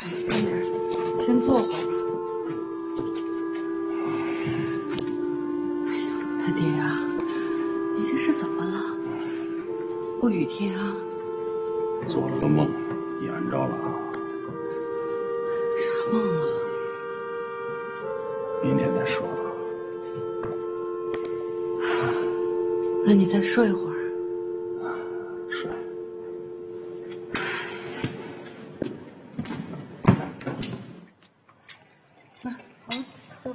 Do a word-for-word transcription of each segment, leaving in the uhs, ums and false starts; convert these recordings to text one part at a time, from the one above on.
慢点，先坐会儿吧。哎呀，他爹呀，你这是怎么了？过雨天啊？ 做了个梦，演着了啊。 啥梦啊？ 明天再说。 那你再睡会儿。 睡。 来，好，喝。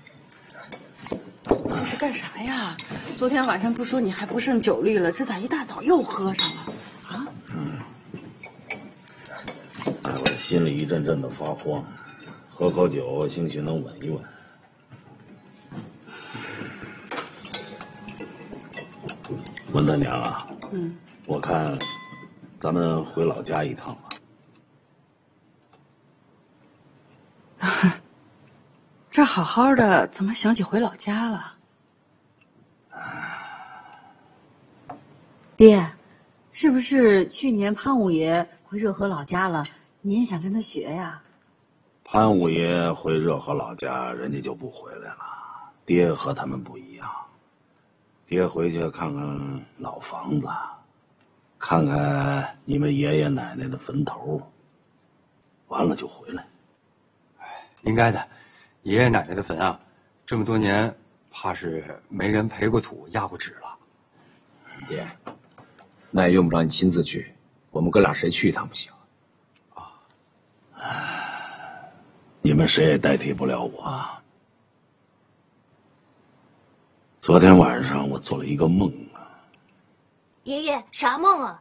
这是干啥呀？昨天晚上不说你还不胜酒力了，这咋一大早又喝上了？啊？ 嗯。待会儿心里一阵阵的发慌，喝口酒兴许能稳一稳。文大娘啊， 嗯， 我看咱们回老家一趟吧。这好好的，怎么想起回老家了？ 爹，是不是去年潘五爷回热河老家了？你也想跟他学呀？ 潘五爷回热河老家，人家就不回来了。爹和他们不一样。爹回去看看老房子，看看你们爷爷奶奶的坟头，完了就回来。 应该的，爷爷奶奶的坟啊，这么多年怕是没人培过土、压过纸了。 爹，那也用不着你亲自去，我们哥俩谁去一趟不行？ 啊，你们谁也代替不了我。昨天晚上我做了一个梦啊。 爷爷，啥梦啊？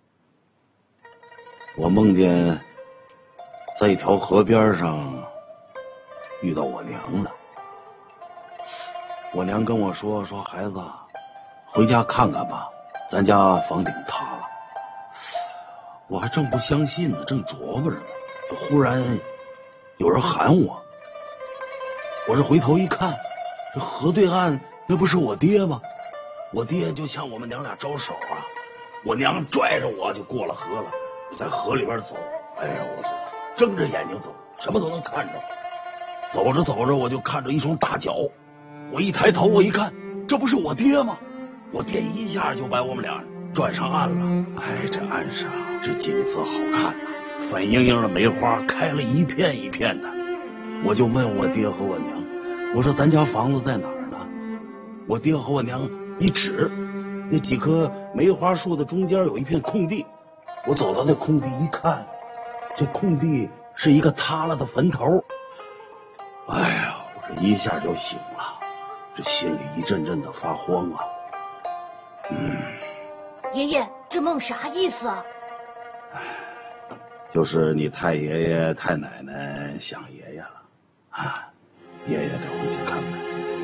我梦见在一条河边上遇到我娘了。我娘跟我说说孩子，回家看看吧，咱家房顶塌了。我还正不相信呢，正琢磨着呢，就忽然有人喊我。我这回头一看，这河对岸那不是我爹吗？我爹就向我们娘俩招手啊，我娘拽着我就过了河了，在河里边走。哎呀，我这睁着眼睛走，什么都能看着。走着走着，我就看着一双大脚，我一抬头，我一看，这不是我爹吗？我爹一下就把我们俩拽上岸了。哎，这岸上这景色好看呐、啊，粉莹莹的梅花开了一片一片的。我就问我爹和我娘，我说咱家房子在哪儿？我爹和我娘一指，那几棵梅花树的中间有一片空地。我走到那空地一看，这空地是一个塌了的坟头。哎呀，我这一下就醒了，这心里一阵阵的发慌啊。嗯， 爷爷，这梦啥意思啊？ 就是你太爷爷太奶奶想爷爷了啊，爷爷得回去看看。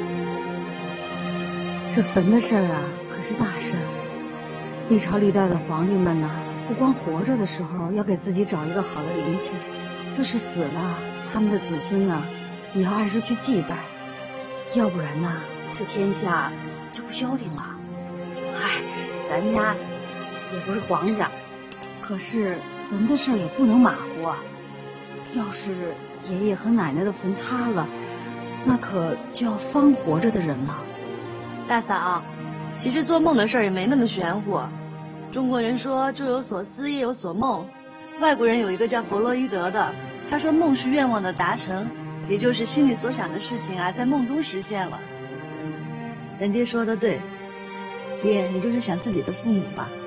这坟的事儿啊，可是大事儿。历朝历代的皇帝们呐、啊，不光活着的时候要给自己找一个好的灵亲，就是死了，他们的子孙啊，也要按时去祭拜，要不然呐，这天下就不消停了。嗨，咱家也不是皇家，可是坟的事儿也不能马虎啊。要是爷爷和奶奶的坟塌了，那可就要方活着的人了。 大嫂，其实做梦的事儿也没那么玄乎。中国人说昼有所思夜有所梦，外国人有一个叫弗洛伊德的，他说梦是愿望的达成，也就是心里所想的事情啊，在梦中实现了。咱爹说的对，爹，你就是想自己的父母吧。